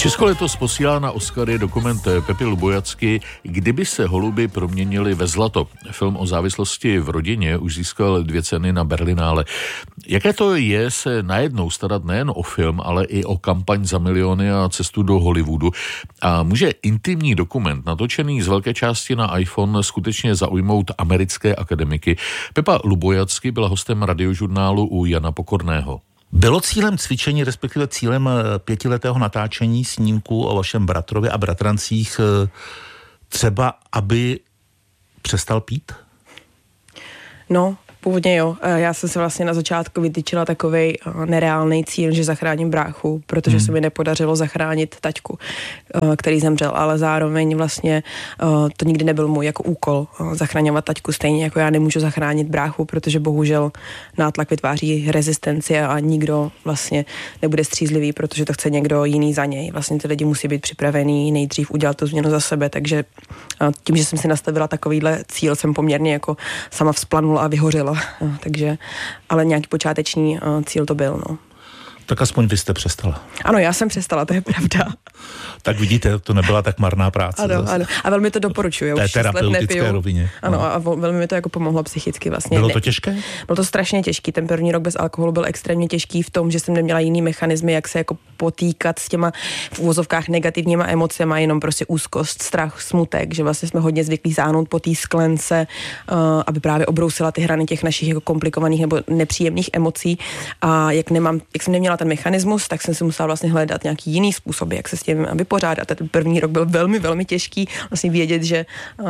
Česko letos posílá na Oscary dokument Pepy Lubojacky Kdyby se holuby proměnily ve zlato. Film o závislosti v rodině už získal 2 ceny na Berlinále. Jaké to je se najednou starat nejen o film, ale i o kampaň za miliony a cestu do Hollywoodu? A může intimní dokument natočený z velké části na iPhone skutečně zaujmout americké akademiky? Pepa Lubojacky byla hostem Radiožurnálu u Jana Pokorného. Bylo cílem cvičení, respektive cílem 5letého natáčení snímku o vašem bratrovi a bratrancích třeba, aby přestal pít? No, původně jo. Já jsem se vlastně na začátku vytyčila takovej nereálný cíl, že zachráním bráchu, protože se mi nepodařilo zachránit taťku, který zemřel, ale zároveň vlastně to nikdy nebyl můj jako úkol zachraňovat taťku, stejně jako já nemůžu zachránit bráchu, protože bohužel nátlak vytváří rezistenci a nikdo vlastně nebude střízlivý, protože to chce někdo jiný za něj. Vlastně ty lidi musí být připravený nejdřív udělat tu změnu za sebe, takže tím, že jsem si nastavila takovýhle cíl, jsem poměrně jako sama vzplanula a vyhořela. Takže, ale nějaký počáteční cíl to byl, no. Tak aspoň vy jste přestala. Ano, já jsem přestala, to je pravda. Tak vidíte, to nebyla tak marná práce. Ano. A velmi to doporučuji. Té terapeutické rovině. Ano, a velmi mi to jako pomohlo psychicky vlastně. Bylo to těžké? Bylo to strašně těžký. Ten první rok bez alkoholu byl extrémně těžký v tom, že jsem neměla jiný mechanismy, jak se jako potýkat s těma v uvozovkách negativníma emocema, jenom prostě úzkost, strach, smutek, že vlastně jsme hodně zvyklí záhnout po té sklence, aby právě obrousila ty hrany těch našich jako komplikovaných nebo nepříjemných emocí. A jak jsem neměla ten mechanismus, tak jsem si musela vlastně hledat nějaký jiný způsob, jak se s tím vypořádat. Ten první rok byl velmi, velmi těžký vlastně vědět, že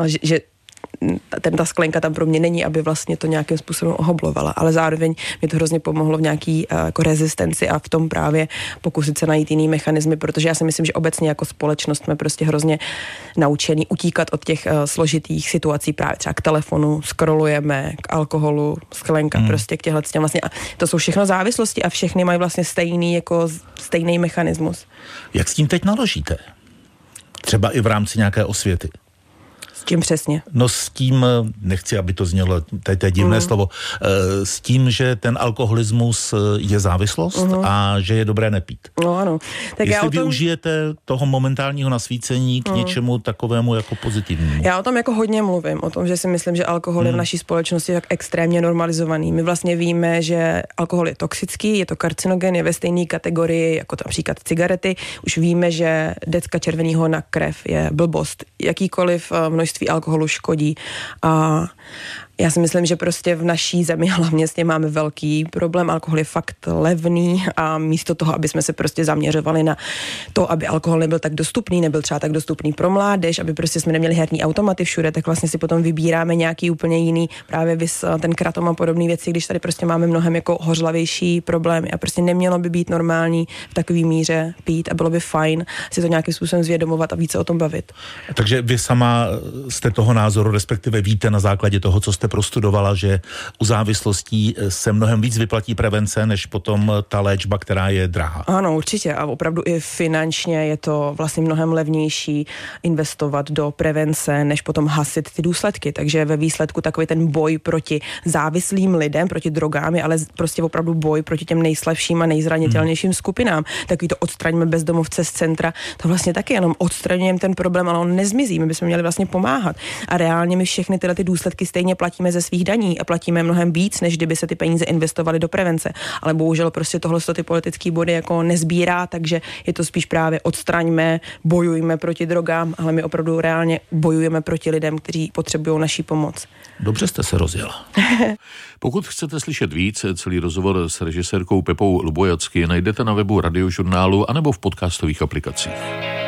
ta sklenka tam pro mě není, aby vlastně to nějakým způsobem ohoblovala, ale zároveň mi to hrozně pomohlo v nějaký jako rezistenci a v tom právě pokusit se najít jiný mechanismy, protože já si myslím, že obecně jako společnost jsme prostě hrozně naučení utíkat od těch složitých situací právě třeba k telefonu, scrollujeme, k alkoholu, sklenka, prostě k těmhle vlastně a to jsou všechno závislosti a všechny mají vlastně stejný mechanismus. Jak s tím teď naložíte? Třeba i v rámci nějaké osvěty? S čím přesně? No s tím, nechci, aby to znělo, to je divné slovo, s tím, že ten alkoholismus je závislost a že je dobré nepít. No ano. Tak jestli využijete toho momentálního nasvícení k něčemu takovému jako pozitivnímu. Já o tom jako hodně mluvím, o tom, že si myslím, že alkohol je v naší společnosti tak extrémně normalizovaný. My vlastně víme, že alkohol je toxický, je to karcinogen, je ve stejné kategorii jako například cigarety. Už víme, že decka červeného na krev je blbost. Jakýkoliv množství alkoholu škodí a já si myslím, že prostě v naší zemi hlavně s tím máme velký problém. Alkohol je fakt levný a místo toho, aby jsme se prostě zaměřovali na to, aby alkohol nebyl tak dostupný, nebyl třeba tak dostupný pro mládež, aby prostě jsme neměli herní automaty všude, tak vlastně si potom vybíráme nějaký úplně jiný právě ten kratom a podobné věci, když tady prostě máme mnohem jako hořlavější problémy a prostě nemělo by být normální v takový míře pít a bylo by fajn si to nějakým způsobem zvědomovat a více o tom bavit. Takže vy sama jste toho názoru, respektive víte na základě toho, co jste prostudovala, že u závislostí se mnohem víc vyplatí prevence, než potom ta léčba, která je drahá. Ano, určitě a opravdu i finančně je to vlastně mnohem levnější investovat do prevence, než potom hasit ty důsledky. Takže ve výsledku takový ten boj proti závislým lidem, proti drogám, je ale prostě opravdu boj proti těm nejslabším a nejzranitelnějším skupinám. Takový to odstraňme bezdomovce z centra, to vlastně taky jenom odstraňujeme ten problém, ale on nezmizí. My bychom měli vlastně pomáhat. A reálně my všechny tyhle ty důsledky stejně platíme ze svých daní a platíme mnohem víc, než kdyby se ty peníze investovaly do prevence. Ale bohužel prostě tohle ty politické body jako nezbírá, takže je to spíš právě odstraňme, bojujme proti drogám, ale my opravdu reálně bojujeme proti lidem, kteří potřebují naší pomoc. Dobře jste se rozjela. Pokud chcete slyšet víc, celý rozhovor s režisérkou Pepou Lubojacky najdete na webu Radiožurnálu anebo v podcastových aplikacích.